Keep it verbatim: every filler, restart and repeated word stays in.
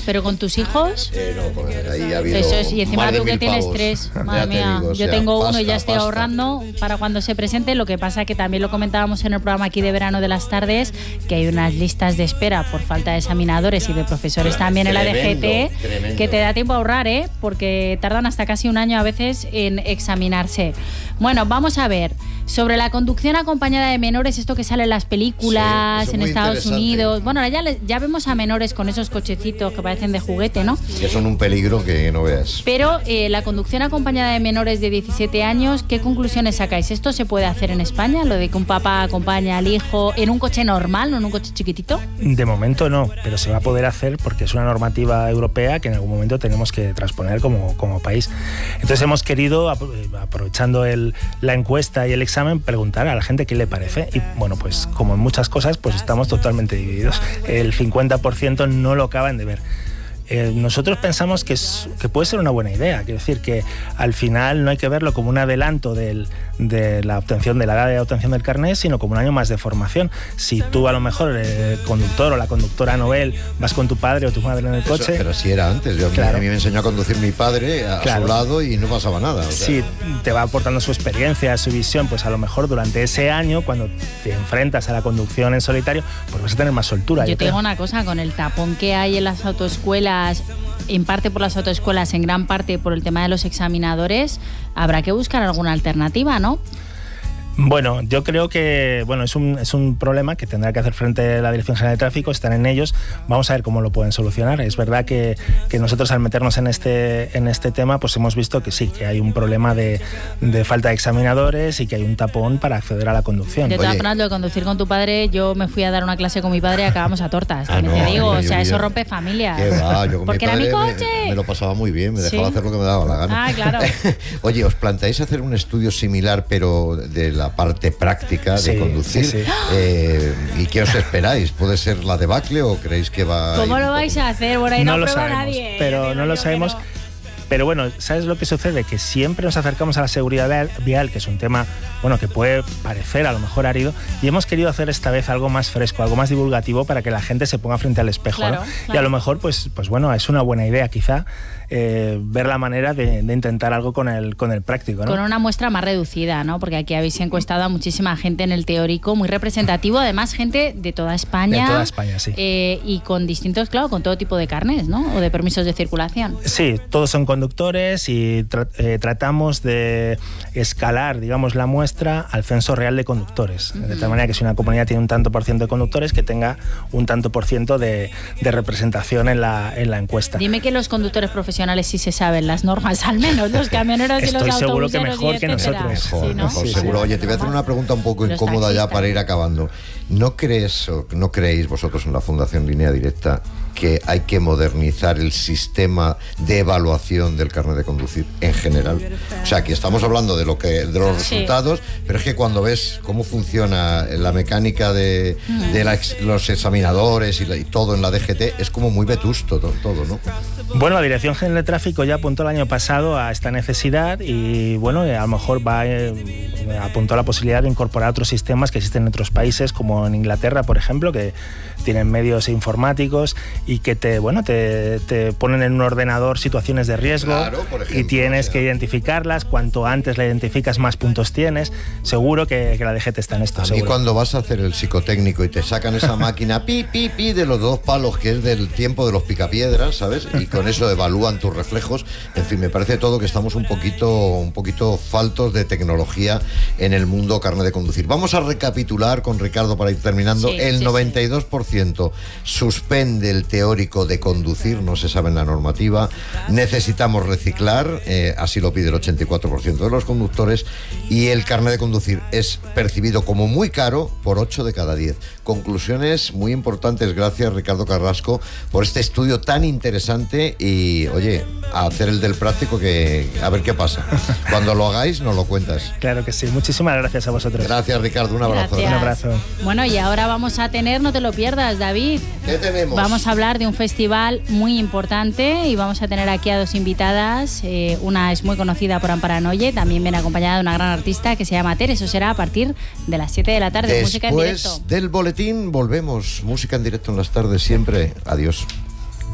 ¿Pero con tus hijos? Eh, no, con ahí ha habido Eso es, y encima más de tú que mil tienes pavos. tres. Ya Madre te mía, digo, o yo sea, tengo uno pasta, y ya estoy pasta. ahorrando para cuando se presente. Lo que pasa que también lo comentábamos en el programa aquí de verano de las tardes, que hay unas listas de espera por falta de examinadores y de profesores también en la D G T, tremendo. que te da tiempo a ahorrar, ¿eh? Porque tardan hasta casi un año a veces en examinarse. Bueno, vamos a ver. Sobre la conducción acompañada de menores, esto que sale en las películas, Sí, eso es en muy Estados interesante. Unidos. Bueno, ahora ya, le- ya vemos a menores con esos cochecitos que parecen de juguete, ¿no? Que son un peligro que no veas. Pero eh, la conducción acompañada de menores de diecisiete años, ¿qué conclusiones sacáis? ¿Esto se puede hacer en España? Lo de que un papá acompaña al hijo en un coche normal, no en un coche chiquitito. De momento no, pero se va a poder hacer porque es una normativa europea que en algún momento tenemos que transponer como, como país. Entonces hemos querido, apro- aprovechando el, la encuesta y el examen, preguntar a la gente qué le parece. Y bueno, pues como en muchas cosas, pues estamos totalmente divididos. El cincuenta por ciento no lo acaban de ver. Eh, nosotros pensamos que, es, que puede ser una buena idea, quiero decir que al final no hay que verlo como un adelanto del, de la obtención de la edad de obtención del carnet, sino como un año más de formación. Si tú a lo mejor el conductor o la conductora novel vas con tu padre o tu madre en el coche, Eso, pero si era antes, yo, Claro. a mí me enseñó a conducir mi padre a, Claro. a su lado y no pasaba nada. O sea, sí, te va aportando su experiencia, su visión, pues a lo mejor durante ese año, cuando te enfrentas a la conducción en solitario, pues vas a tener más soltura. Yo yo te digo creo. una cosa, con el tapón que hay en las autoescuelas, en parte por las autoescuelas, en gran parte por el tema de los examinadores, habrá que buscar alguna alternativa, ¿no? Bueno, yo creo que bueno es un, es un problema que tendrá que hacer frente la Dirección General de Tráfico, están en ellos, vamos a ver cómo lo pueden solucionar. Es verdad que, que nosotros al meternos en este, en este tema pues hemos visto que sí, que hay un problema de, de falta de examinadores y que hay un tapón para acceder a la conducción. De todas Oye. formas, lo de conducir con tu padre, yo me fui a dar una clase con mi padre y acabamos a tortas. Ah, también no, te digo, yo- o sea, yo- eso yo- rompe familias. ¿qué va? Yo con Porque mi era mi padre coche. me, me lo pasaba muy bien, me dejaba Sí. hacer lo que me daba la gana. Ah, claro. Oye, ¿os planteáis hacer un estudio similar, pero de la parte práctica de Sí, conducir? sí, sí. Eh, ¿Y qué os esperáis? ¿Puede ser la debacle o creéis que va a ir ¿Cómo un lo poco- vais a hacer? Bueno, ahí no, No lo prueba sabemos, nadie. pero Ya digo no lo yo que sabemos. no. Pero bueno, ¿sabes lo que sucede? Que siempre nos acercamos a la seguridad vial- vial, que es un tema bueno que puede parecer a lo mejor árido, y hemos querido hacer esta vez algo más fresco, algo más divulgativo para que la gente se ponga frente al espejo, Claro, ¿no? claro. Y a lo mejor, pues, pues bueno, es una buena idea quizá eh, ver la manera de, de intentar algo con el, con el práctico, ¿no? Con una muestra más reducida, ¿no? Porque aquí habéis encuestado a muchísima gente en el teórico, muy representativo, además gente de toda España. De toda España, sí. eh, y con distintos, claro, con todo tipo de carnes, ¿no? O de permisos de circulación. Sí, todos son conductores y tra- eh, tratamos de escalar, digamos, la muestra al censo real de conductores. De tal manera que si una comunidad tiene un tanto por ciento de conductores, que tenga un tanto por ciento de, de representación en la, en la encuesta. Dime que los conductores profesionales sí se saben las normas, al menos los camioneros y los Estoy seguro que autobuseros mejor y que etcétera. nosotros. Mejor, Sí, ¿no? mejor, Sí, seguro. sí. Oye, te voy a hacer una pregunta un poco Los incómoda ya taxistas. para ir acabando. ¿No crees o no creéis vosotros en la Fundación Línea Directa que hay que modernizar el sistema de evaluación del carnet de conducir en general? O sea, que estamos hablando de lo que de los Sí. resultados, pero es que cuando ves cómo funciona la mecánica de, de la ex- los examinadores y, la- y todo en la D G T, es como muy vetusto to- todo, ¿no? Bueno, la Dirección General de Tráfico ya apuntó el año pasado a esta necesidad y bueno, eh, a lo mejor va eh, apuntó a la posibilidad de incorporar otros sistemas que existen en otros países, como en Inglaterra, por ejemplo, que tienen medios informáticos y que te bueno te, te ponen en un ordenador situaciones de riesgo. Claro, por ejemplo, y tienes o sea. que identificarlas. Cuanto antes la identificas, más puntos tienes. Seguro que, que la D G T está en esto. A mí seguro. cuando vas a hacer el psicotécnico y te sacan esa máquina pi, pi, pi de los dos palos, que es del tiempo de los picapiedras, ¿sabes? Y con eso evalúan tus reflejos. En fin, me parece todo que estamos un poquito, un poquito faltos de tecnología en el mundo carne de conducir. Vamos a recapitular con Ricardo para ir terminando. Sí, el sí, noventa y dos por ciento suspende el teórico de conducir, no se sabe en la normativa. Necesitamos reciclar, eh, así lo pide el ochenta y cuatro por ciento de los conductores, y el carnet de conducir es percibido como muy caro por ocho de cada diez. Conclusiones muy importantes. Gracias, Ricardo Carrasco, por este estudio tan interesante y, oye, a hacer el del práctico, que a ver qué pasa. Cuando lo hagáis, nos lo cuentas. Claro que sí. Muchísimas gracias a vosotros. Gracias, Ricardo. Un abrazo. Gracias. Un abrazo. Bueno, y ahora vamos a tener, no te lo pierdas, David. ¿Qué tenemos? Vamos a hablar de un festival muy importante y vamos a tener aquí a dos invitadas. Eh, una es muy conocida por Amparanoye, también viene acompañada de una gran artista que se llama Ter. Eso será a partir de las siete de la tarde. Música en directo. Después del boletín volvemos. Música en directo en las tardes siempre. Adiós.